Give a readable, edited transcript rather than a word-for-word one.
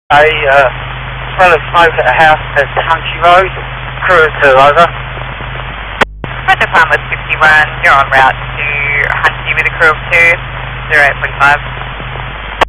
Smell of smoke at a house at Hunchy Road. Crew of 2, over. Roger, Farmers 51, you're en route to Hunchy with a crew of 2, 0845.